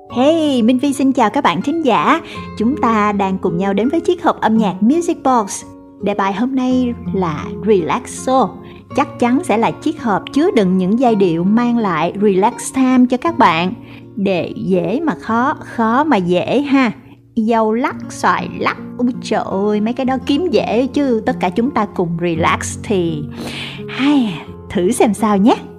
Hey, Minh Vi xin chào các bạn thính giả. Chúng ta đang cùng nhau đến với chiếc hộp âm nhạc Music Box. Đề bài hôm nay là Relaxo. Chắc chắn sẽ là chiếc hộp chứa đựng những giai điệu mang lại relax time cho các bạn. Để dễ mà khó, khó mà dễ ha. Dâu lắc, xoài lắc, ôi trời ơi, mấy cái đó kiếm dễ chứ. Tất cả chúng ta cùng relax thì thử xem sao nhé.